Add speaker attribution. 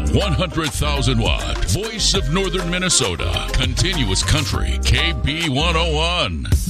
Speaker 1: 100,000 watt. Voice of Northern Minnesota. Continuous Country. KB101.